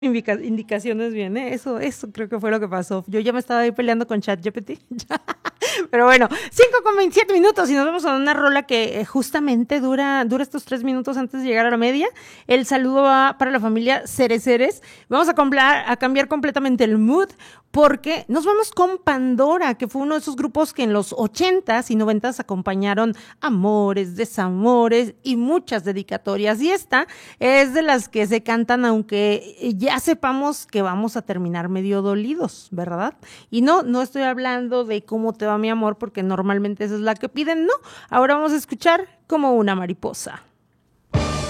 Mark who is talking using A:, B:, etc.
A: Indicaciones bien, ¿eh? Eso creo que fue lo que pasó. Yo ya me estaba ahí peleando con ChatGPT. Pero bueno, 5:27 y nos vamos a una rola que justamente dura estos 3 minutos antes de llegar a la media. El saludo va para la familia Cereceres. Vamos a cambiar completamente el mood porque nos vamos con Pandora, que fue uno de esos grupos que en los 80s y 90s acompañaron amores, desamores y muchas dedicatorias. Y esta es de las que se cantan aunque ya sepamos que vamos a terminar medio dolidos, ¿verdad? Y no estoy hablando de cómo te va mi amor, porque normalmente esa es la que piden, no. Ahora vamos a escuchar Como una mariposa.